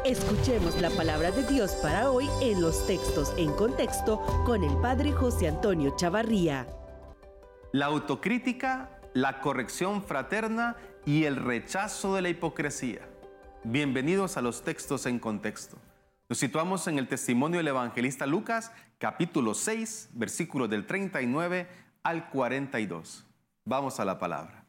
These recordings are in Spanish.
Escuchemos la palabra de Dios para hoy en los textos en contexto con el Padre José Antonio Chavarría. La autocrítica, la corrección fraterna y el rechazo de la hipocresía. Bienvenidos a los textos en contexto. Nos situamos en el testimonio del evangelista Lucas, capítulo 6, versículos del 39 al 42. Vamos a la palabra.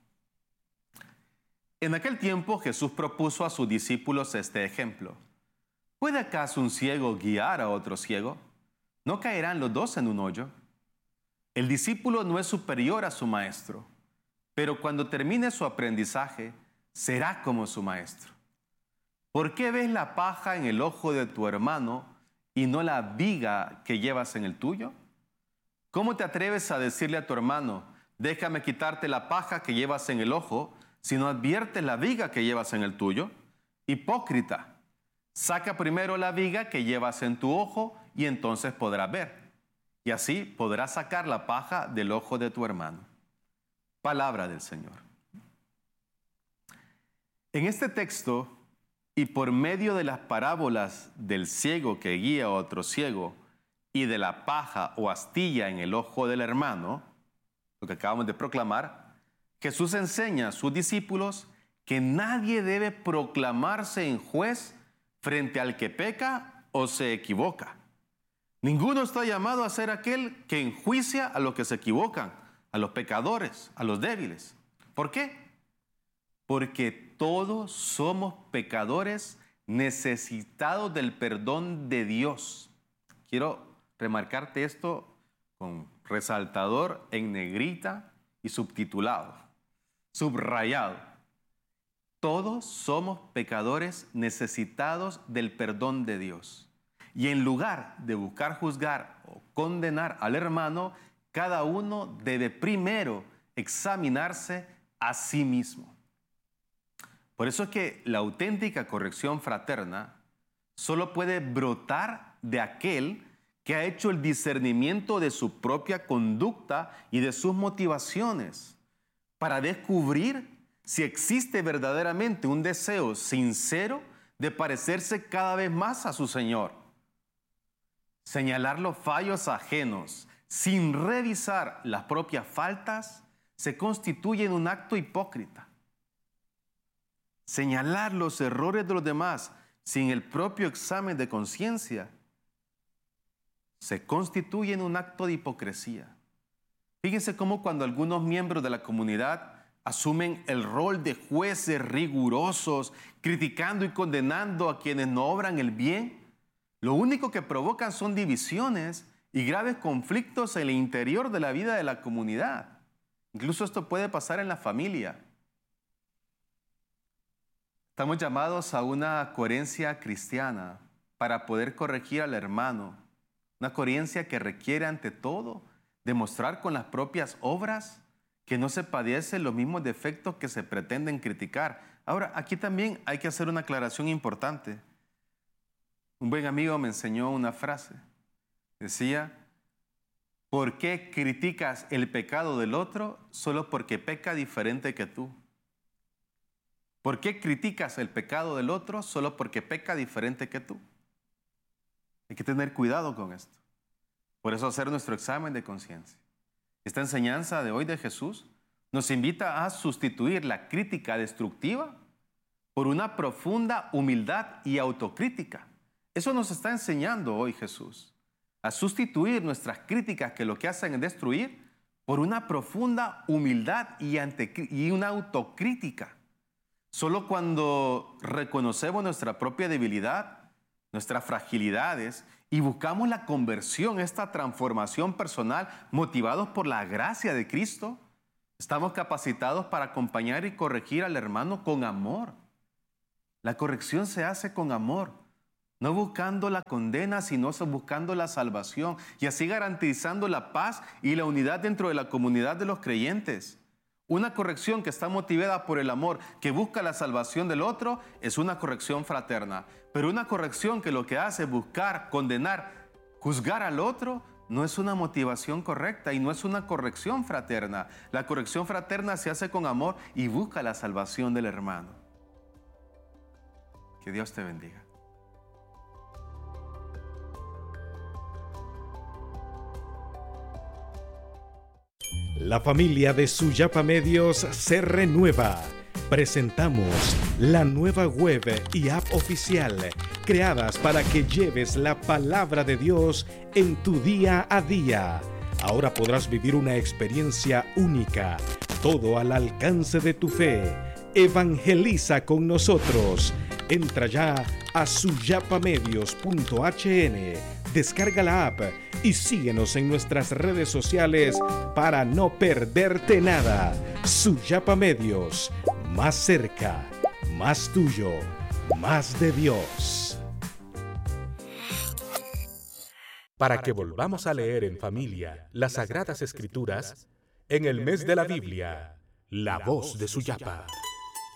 En aquel tiempo Jesús propuso a sus discípulos este ejemplo. ¿Puede acaso un ciego guiar a otro ciego? ¿No caerán los dos en un hoyo? El discípulo no es superior a su maestro, pero cuando termine su aprendizaje, será como su maestro. ¿Por qué ves la paja en el ojo de tu hermano y no la viga que llevas en el tuyo? ¿Cómo te atreves a decirle a tu hermano, déjame quitarte la paja que llevas en el ojo, si no adviertes la viga que llevas en el tuyo? Hipócrita, saca primero la viga que llevas en tu ojo y entonces podrás ver. Y así podrás sacar la paja del ojo de tu hermano. Palabra del Señor. En este texto, y por medio de las parábolas del ciego que guía a otro ciego y de la paja o astilla en el ojo del hermano, lo que acabamos de proclamar, Jesús enseña a sus discípulos que nadie debe proclamarse en juez frente al que peca o se equivoca. Ninguno está llamado a ser aquel que enjuicia a los que se equivocan, a los pecadores, a los débiles. ¿Por qué? Porque todos somos pecadores necesitados del perdón de Dios. Quiero remarcarte esto con resaltador en negrita y subtitulado, subrayado. Todos somos pecadores necesitados del perdón de Dios. Y en lugar de buscar juzgar o condenar al hermano, cada uno debe primero examinarse a sí mismo. Por eso es que la auténtica corrección fraterna solo puede brotar de aquel que ha hecho el discernimiento de su propia conducta y de sus motivaciones para descubrir si existe verdaderamente un deseo sincero de parecerse cada vez más a su Señor. Señalar los fallos ajenos sin revisar las propias faltas se constituye en un acto hipócrita. Señalar los errores de los demás sin el propio examen de conciencia se constituye en un acto de hipocresía. Fíjense cómo cuando algunos miembros de la comunidad asumen el rol de jueces rigurosos, criticando y condenando a quienes no obran el bien, lo único que provocan son divisiones y graves conflictos en el interior de la vida de la comunidad. Incluso esto puede pasar en la familia. Estamos llamados a una coherencia cristiana para poder corregir al hermano. Una coherencia que requiere ante todo demostrar con las propias obras que no se padecen los mismos defectos que se pretenden criticar. Ahora, aquí también hay que hacer una aclaración importante. Un buen amigo me enseñó una frase. Decía, ¿por qué criticas el pecado del otro solo porque peca diferente que tú? ¿Por qué criticas el pecado del otro solo porque peca diferente que tú? Hay que tener cuidado con esto. Por eso hacer nuestro examen de conciencia. Esta enseñanza de hoy de Jesús nos invita a sustituir la crítica destructiva por una profunda humildad y autocrítica. Eso nos está enseñando hoy Jesús, a sustituir nuestras críticas que lo que hacen es destruir por una profunda humildad y una autocrítica. Solo cuando reconocemos nuestra propia debilidad, nuestras fragilidades y buscamos la conversión, esta transformación personal motivados por la gracia de Cristo, estamos capacitados para acompañar y corregir al hermano con amor. La corrección se hace con amor, no buscando la condena, sino buscando la salvación y así garantizando la paz y la unidad dentro de la comunidad de los creyentes. Una corrección que está motivada por el amor, que busca la salvación del otro, es una corrección fraterna. Pero una corrección que lo que hace es buscar, condenar, juzgar al otro, no es una motivación correcta y no es una corrección fraterna. La corrección fraterna se hace con amor y busca la salvación del hermano. Que Dios te bendiga. La familia de Suyapa Medios se renueva. Presentamos la nueva web y app oficial creadas para que lleves la palabra de Dios en tu día a día. Ahora podrás vivir una experiencia única, todo al alcance de tu fe. Evangeliza con nosotros. Entra ya a suyapamedios.hn, descarga la app y síguenos en nuestras redes sociales para no perderte nada. Suyapa Medios, más cerca, más tuyo, más de Dios. Para que volvamos a leer en familia las Sagradas Escrituras, en el mes de la Biblia, la voz de Suyapa.